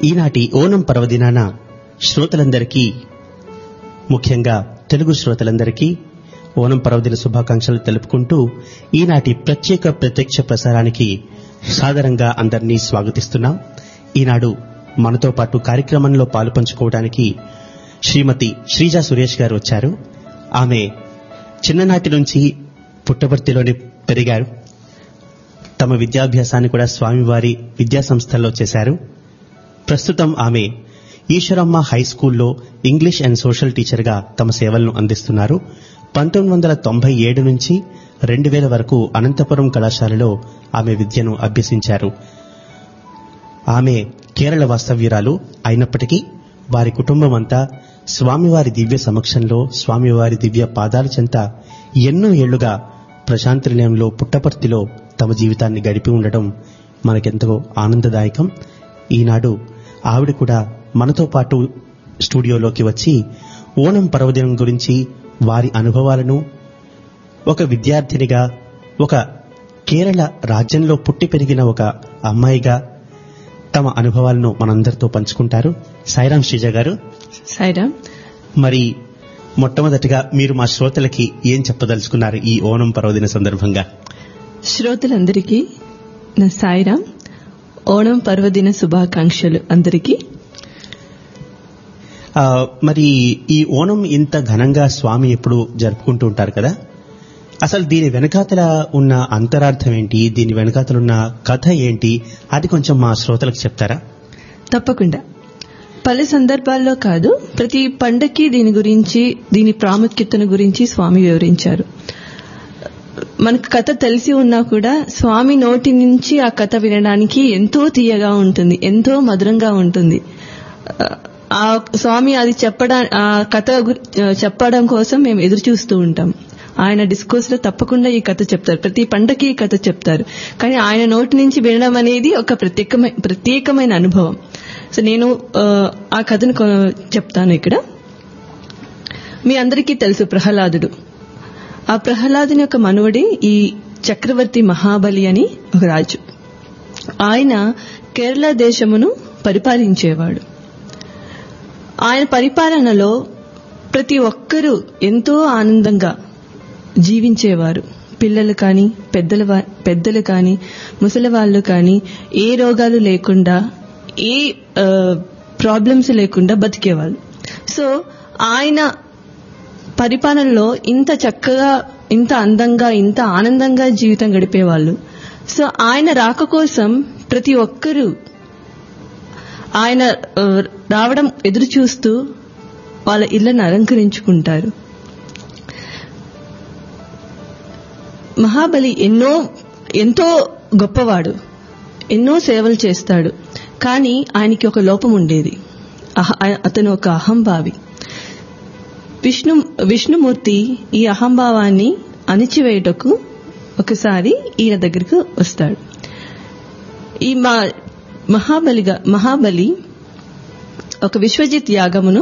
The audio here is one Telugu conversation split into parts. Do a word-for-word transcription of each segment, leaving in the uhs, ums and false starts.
ఈనాటి ఓనం పర్వదినాన శ్రోతలందరికీ, ముఖ్యంగా తెలుగు శ్రోతలందరికీ ఓనం పర్వదిన శుభాకాంక్షలు తెలుపుకుంటూ ఈనాటి ప్రత్యేక ప్రత్యక్ష ప్రసారానికి సాదరంగా అందరినీ స్వాగతిస్తున్నాం. ఈనాడు మనతో పాటు కార్యక్రమంలో పాలుపంచుకోవడానికి శ్రీమతి శ్రీజా సురేష్ గారు వచ్చారు. ఆమె చిన్ననాటి నుంచి పుట్టపర్తిలోనే పెరిగారు. తమ విద్యాభ్యాసాన్ని కూడా స్వామివారి విద్యా సంస్థల్లో చేశారు. ప్రస్తుతం ఆమె ఈశ్వరమ్మ హై స్కూల్లో ఇంగ్లీష్ అండ్ సోషల్ టీచర్గా తమ సేవలను అందిస్తున్నారు. పంతొమ్మిది వందల తొంభై ఏడు నుంచి రెండు వేల వరకు అనంతపురం కళాశాలలో ఆమె విద్యను అభ్యసించారు. ఆమె కేరళ వాస్తవ్యురాలు అయినప్పటికీ వారి కుటుంబం అంతా స్వామివారి దివ్య సమక్షంలో, స్వామివారి దివ్య పాదాల చెంత ఎన్నో ఏళ్లుగా ప్రశాంతి నిలయంలో పుట్టపర్తిలో తమ జీవితాన్ని గడిపి ఉండడం మనకెంతో ఆనందదాయకం. ఈనాడు ఆవిడ కూడా మనతో పాటు స్టూడియోలోకి వచ్చి ఓనం పర్వదినం గురించి, వారి అనుభవాలను, ఒక విద్యార్థినిగా, ఒక కేరళ రాజ్యంలో పుట్టి పెరిగిన ఒక అమ్మాయిగా తమ అనుభవాలను మనందరితో పంచుకుంటారు. సాయిరాం శ్రీజ గారు. సాయిరాం. మరి మొట్టమొదటిగా మీరు మా శ్రోతలకి ఏం చెప్పదలుచుకున్నారు ఈ ఓనం పర్వదిన సందర్భంగా? శ్రోతలందరికీ నా సాయిరాం. ఓణం పర్వదిన శుభాకాంక్షలు అందరికీ. మరి ఈ ఓణం ఇంత ఘనంగా స్వామి ఎప్పుడు జరుపుకుంటూ ఉంటారు కదా, అసలు దీని వెనకాతల ఉన్న అంతరార్థం ఏంటి, దీని వెనకాతల ఉన్న కథ ఏంటి, అది కొంచెం మా శ్రోతలకు చెప్తారా? తప్పకుండా. పలు సందర్భాల్లో కాదు, ప్రతి పండక్కి దీని గురించి, దీని ప్రాముఖ్యతను గురించి స్వామి వివరించారు. మనకు కథ తెలిసి ఉన్నా కూడా స్వామి నోటి నుంచి ఆ కథ వినడానికి ఎంతో తీయగా ఉంటుంది, ఎంతో మధురంగా ఉంటుంది. ఆ స్వామి అది చెప్పడా ఆ కథ చెప్పడం కోసం మేము ఎదురు చూస్తూ ఉంటాం. ఆయన డిస్కోర్స్ లో తప్పకుండా ఈ కథ చెప్తారు, ప్రతి పండగకి ఈ కథ చెప్తారు. కానీ ఆయన నోటి నుంచి వినడం అనేది ఒక ప్రత్యేకమైన ప్రత్యేకమైన అనుభవం. సో నేను ఆ కథను చెప్తాను ఇక్కడ. మీ అందరికీ తెలుసు ప్రహ్లాదుడు. ఆ ప్రహ్లాదుని యొక్క మనువడి ఈ చక్రవర్తి మహాబలి అని ఒక రాజు. ఆయన కేరళ దేశమును పరిపాలించేవాడు. ఆయన పరిపాలనలో ప్రతి ఒక్కరూ ఎంతో ఆనందంగా జీవించేవారు. పిల్లలు కానీ, పెద్దల పెద్దలు కానీ, ముసలి వాళ్ళు కానీ, ఏ రోగాలు లేకుండా, ఏ ప్రాబ్లమ్స్ లేకుండా బతికేవాళ్ళు. సో ఆయన పరిపాలనలో ఇంత చక్కగా, ఇంత అందంగా, ఇంత ఆనందంగా జీవితం గడిపేవాళ్ళు. సో ఆయన రాక కోసం ప్రతి ఒక్కరూ ఆయన రావడం ఎదురు చూస్తూ వాళ్ళ ఇళ్లను అలంకరించుకుంటారు. మహాబలి ఎన్నో ఎంతో గొప్పవాడు, ఎన్నో సేవలు చేస్తాడు. కానీ ఆయనకి ఒక లోపం ఉండేది. అతను ఒక అహంభావి. విష్ణు విష్ణుమూర్తి ఈ అహంభావాన్ని అణిచివేయటకు ఒకసారి ఈయన దగ్గరకు వస్తాడు. ఈ మా మహాబలిగా మహాబలి ఒక విశ్వజిత్ యాగమును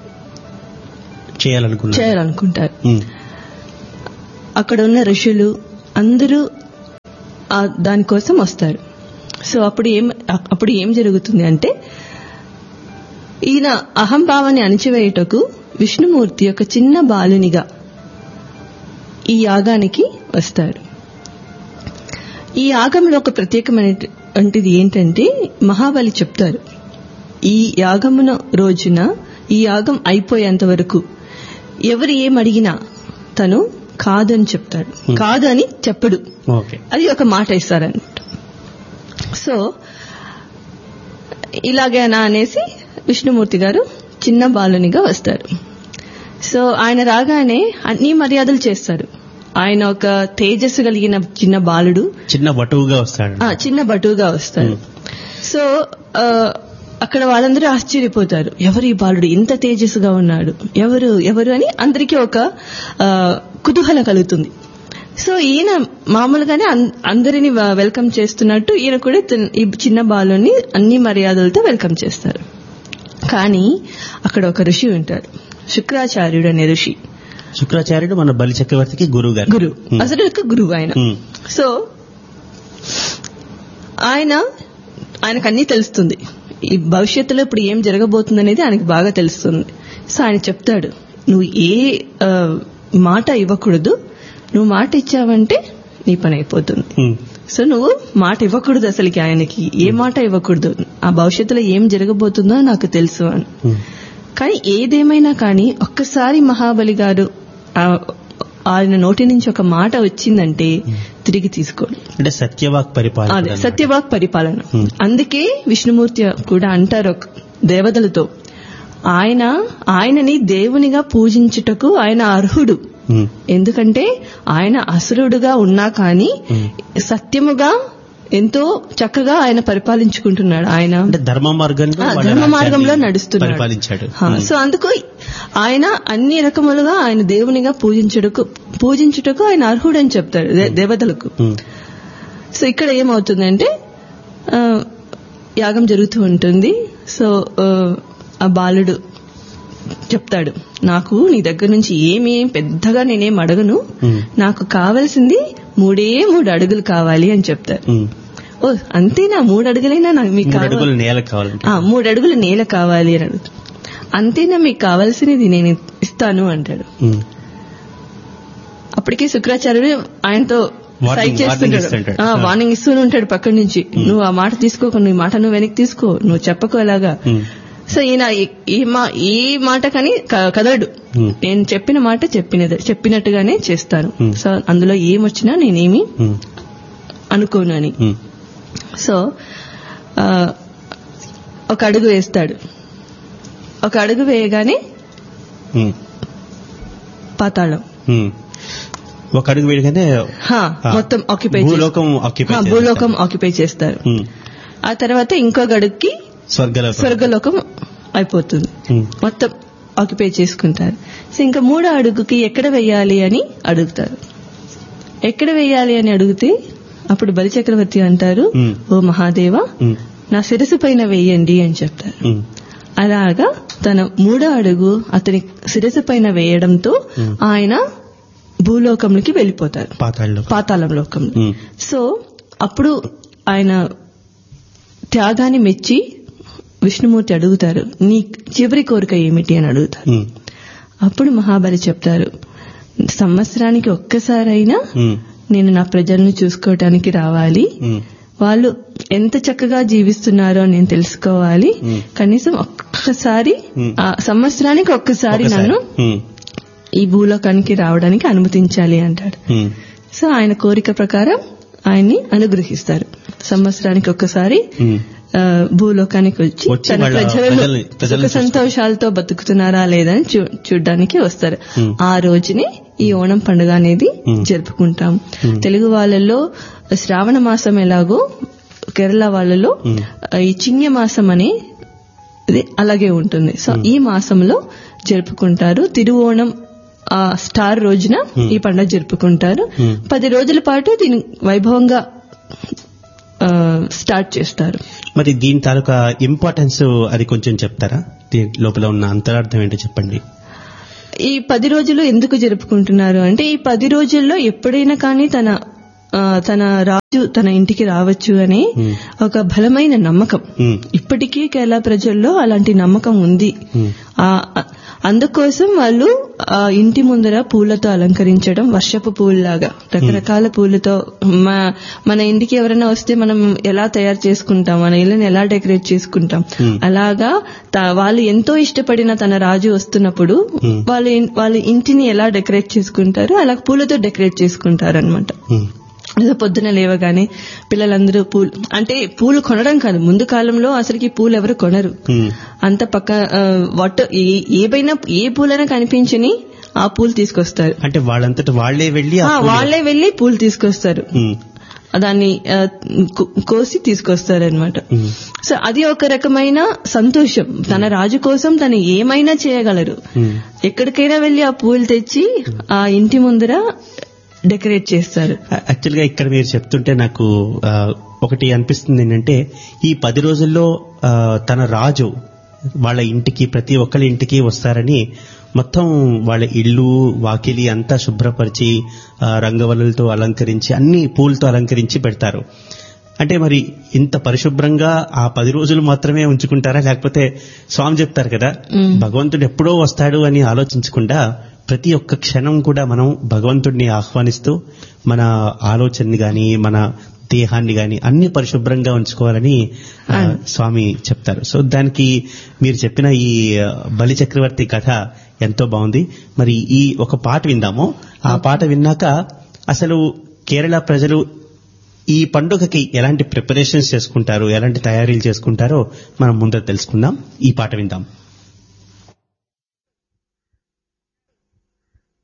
చేయాలనుకుంటారు. అక్కడ ఉన్న ఋషులు అందరూ దానికోసం వస్తారు. సో అప్పుడు ఏం అప్పుడు ఏం జరుగుతుంది అంటే, ఈయన అహంభావాన్ని అణిచివేయటకు విష్ణుమూర్తి ఒక చిన్న బాలునిగా ఈ యాగానికి వస్తారు. ఈ యాగంలో ఒక ప్రత్యేకమైనటువంటిది ఏంటంటే, మహాబలి చెప్తారు, ఈ యాగమున రోజున, ఈ యాగం అయిపోయేంత వరకు ఎవరు ఏమడిగినా తను కాదని చెప్తాడు. కాదు అని చెప్పడు. అది ఒక మాట ఇస్తారన్నమాట. సో ఇలాగేనా అనేసి విష్ణుమూర్తి గారు చిన్న బాలునిగా వస్తారు. సో ఆయన రాగానే అన్ని మర్యాదలు చేస్తారు. ఆయన ఒక తేజస్సు కలిగిన చిన్న బాలుడు, చిన్న బటువుగా వస్తాడు చిన్న బటువుగా వస్తాడు. సో అక్కడ వాళ్ళందరూ ఆశ్చర్యపోతారు, ఎవరు ఈ బాలుడు ఇంత తేజస్సుగా ఉన్నాడు, ఎవరు ఎవరు అని అందరికీ ఒక కుతూహలం కలుగుతుంది. సో ఈయన మామూలుగానే అందరినీ వెల్కమ్ చేస్తున్నట్టు ఈయన కూడా ఈ చిన్న బాలుని అన్ని మర్యాదలతో వెల్కమ్ చేస్తారు. కానీ అక్కడ ఒక ఋషి ఉంటాడు, శుక్రాచార్యుడు అనే ఋషి. శుక్రాచార్యుడు మన బలి చక్రవర్తికి గురువు గారు. గురువు, అసలు గురువు ఆయన. సో ఆయన ఆయనకు అన్నీ తెలుస్తుంది, ఈ భవిష్యత్తులో ఇప్పుడు ఏం జరగబోతుంది అనేది ఆయనకు బాగా తెలుస్తుంది. సో ఆయన చెప్తాడు, నువ్వు ఏ ఆ, మాట ఇవ్వకూడదు, నువ్వు మాట ఇచ్చావంటే నీ పని అయిపోతుంది. సో నువ్వు మాట ఇవ్వకూడదు, అసలుకి ఆయనకి ఏ మాట ఇవ్వకూడదు, ఆ భవిష్యత్తులో ఏం జరగబోతుందో నాకు తెలుసు అని. కానీ ఏదేమైనా కానీ ఒక్కసారి మహాబలి గారు ఆయన నోటి నుంచి ఒక మాట వచ్చిందంటే తిరిగి తీసుకోండి. అంటే సత్యవాక్ పరిపాలన. అదే సత్యవాక్ పరిపాలన. అందుకే విష్ణుమూర్తి కూడా అంటారు దేవతలతో, ఆయన ఆయనని దేవునిగా పూజించుటకు ఆయన అర్హుడు. ఎందుకంటే ఆయన అసురుడుగా ఉన్నా కానీ సత్యముగా ఎంతో చక్కగా ఆయన పరిపాలించుకుంటున్నాడు. ఆయన ధర్మ మార్గంలో ధర్మ మార్గంలో నడుస్తున్నాడు. సో అందుకు ఆయన అన్ని రకములుగా ఆయన దేవునిగా పూజించుటకు పూజించుటకు ఆయన అర్హుడని చెప్తాడు దేవతలకు. సో ఇక్కడ ఏమవుతుందంటే యాగం జరుగుతూ ఉంటుంది. సో ఆ బాలుడు చెప్తాడు, నాకు నీ దగ్గర నుంచి ఏమి పెద్దగా నేనేం అడగను, నాకు కావాల్సింది మూడే మూడు అడుగులు కావాలి అని చెప్తారు. ఓ అంతేనా, మూడు అడుగులైనా నాకు మీకు మూడు అడుగులు నేల కావాలి అని అడుగుతాడు. అంతేనా, మీకు కావాల్సినది నేను ఇస్తాను అంటాడు. అప్పటికే శుక్రాచార్యుడు ఆయనతో సైట్ చేస్తుంటాడు, వార్నింగ్ ఇస్తూనే ఉంటాడు పక్కడి నుంచి, నువ్వు ఆ మాట తీసుకోక, నువ్వు మాట నువ్వు వెనక్కి తీసుకో, నువ్వు చెప్పకు అలాగా. సో ఈయన ఈ మాట కానీ కదలడు, నేను చెప్పిన మాట చెప్పినది చెప్పినట్టుగానే చేస్తాను. సో అందులో ఏమొచ్చినా నేనేమి అనుకోను అని. సో ఒక అడుగు వేస్తాడు. ఒక అడుగు వేయగానే పాతాళం, ఒక అడుగు వేయగానే మొత్తం ఆక్యుపై భూలోకం ఆక్యుపై చేస్తారు. ఆ తర్వాత ఇంకో అడుగుకి స్వర్గలోకం అయిపోతుంది, మొత్తం ఆక్యుపై చేసుకుంటారు. సో ఇంకా మూడో అడుగుకి ఎక్కడ వెయ్యాలి అని అడుగుతారు. ఎక్కడ వెయ్యాలి అని అడిగితే అప్పుడు బలిచక్రవర్తి అంటారు, ఓ మహాదేవ, నా శిరసు పైన వెయ్యండి అని చెప్తారు. అలాగా తన మూడో అడుగు అతని శిరసు పైన వేయడంతో ఆయన భూలోకంలోకి వెళ్లిపోతారు, పాతాళం లోకంలో. సో అప్పుడు ఆయన త్యాగాన్ని మెచ్చి విష్ణుమూర్తి అడుగుతారు, నీ చివరి కోరిక ఏమిటి అని అడుగుతారు. అప్పుడు మహాబలి చెప్తారు, సంవత్సరానికి ఒక్కసారైనా నేను నా ప్రజలను చూసుకోవటానికి రావాలి, వాళ్ళు ఎంత చక్కగా జీవిస్తున్నారో నేను తెలుసుకోవాలి, కనీసం ఒక్కసారి ఆ సంవత్సరానికి ఒక్కసారి నన్ను ఈ భూలోకానికి రావడానికి అనుమతించాలి అంటాడు. సో ఆయన కోరిక ప్రకారం ఆయన్ని అనుగ్రహిస్తారు. సంవత్సరానికి ఒక్కసారి భూలోకానికి వచ్చి తన ప్రజలను సుఖ సంతోషాలతో బతుకుతున్నారా లేదా అని చూడ్డానికి వస్తారు. ఆ రోజునే ఈ ఓణం పండుగ అనేది జరుపుకుంటాం. తెలుగు వాళ్ళలో శ్రావణ మాసం ఎలాగో కేరళ వాళ్ళలో ఈ చిన్య మాసం అనే అలాగే ఉంటుంది. సో ఈ మాసంలో జరుపుకుంటారు. తిరువోణం ఆ స్టార్ రోజున ఈ పండుగ జరుపుకుంటారు. పది రోజుల పాటు దీని వైభవంగా స్టార్ట్ చేస్తారు. మరి దీని తాలూకా ఇంపార్టెన్స్ అది కొంచెం చెప్తారా? దీని లోపల ఉన్న అంతరార్థం ఏంటో చెప్పండి. ఈ పది రోజులు ఎందుకు జరుపుకుంటున్నారు అంటే, ఈ పది రోజుల్లో ఎప్పుడైనా కానీ తన తన రాజు తన ఇంటికి రావచ్చు అనే ఒక బలమైన నమ్మకం ఇప్పటికీ కేరళ ప్రజల్లో అలాంటి నమ్మకం ఉంది. అందుకోసం వాళ్ళు ఆ ఇంటి ముందర పూలతో అలంకరించడం, వర్షపు పూలలాగా రకరకాల పూలతో. మన ఇంటికి ఎవరైనా వస్తే మనం ఎలా తయారు చేసుకుంటాం, మన ఇళ్ళని ఎలా డెకరేట్ చేసుకుంటాం, అలాగా వాళ్ళు ఎంతో ఇష్టపడిన తన రాజు వస్తున్నప్పుడు వాళ్ళు వాళ్ళ ఇంటిని ఎలా డెకరేట్ చేసుకుంటారు, అలా పూలతో డెకరేట్ చేసుకుంటారు అనమాట. పొద్దున లేవగానే పిల్లలందరూ పూలు, అంటే పూలు కొనడం కాదు, ముందు కాలంలో అసలుకి పూలు ఎవరు కొనరు, అంత పక్క వాట్ ఏవైనా ఏ పూలైనా కనిపించని ఆ పూలు తీసుకొస్తారు. అంటే వాళ్ళంతటా వాళ్లే వెళ్లి వాళ్లే వెళ్లి పూలు తీసుకొస్తారు, దాన్ని కోసి తీసుకొస్తారు అనమాట. సో అది ఒక రకమైన సంతోషం. తన రాజు కోసం తను ఏమైనా చేయగలరు. ఎక్కడికైనా వెళ్లి ఆ పూలు తెచ్చి ఆ ఇంటి ముందర డెకరేట్ చేస్తారు. యాక్చువల్ గా ఇక్కడ మీరు చెప్తుంటే నాకు ఒకటి అనిపిస్తుంది ఏంటంటే, ఈ పది రోజుల్లో తన రాజు వాళ్ళ ఇంటికి ప్రతి ఒక్కరి ఇంటికి వస్తారని మొత్తం వాళ్ళ ఇల్లు వాకిలి అంతా శుభ్రపరిచి రంగవల్లులతో అలంకరించి అన్ని పూలతో అలంకరించి పెడతారు. అంటే మరి ఇంత పరిశుభ్రంగా ఆ పది రోజులు మాత్రమే ఉంచుకుంటారా, లేకపోతే స్వామి చెప్తారు కదా భగవంతుడు ఎప్పుడో వస్తాడు అని ఆలోచించకుండా ప్రతి ఒక్క క్షణం కూడా మనం భగవంతుడిని ఆహ్వానిస్తూ మన ఆలోచనని గాని మన దేహాన్ని గాని అన్ని పరిశుభ్రంగా ఉంచుకోవాలని ఆ, స్వామి చెప్తారు. సో దానికి మీరు చెప్పిన ఈ ఆ, బలి చక్రవర్తి కథ ఎంతో బాగుంది. మరి ఈ ఒక పాట విందాము. ఆ పాట విన్నాక అసలు కేరళ ప్రజలు ఈ పండుగకి ఎలాంటి ప్రిపరేషన్స్ చేసుకుంటారు, ఎలాంటి తయారీలు చేసుకుంటారో మనం ముందర తెలుసుకుందాం. ఈ పాట విందాం.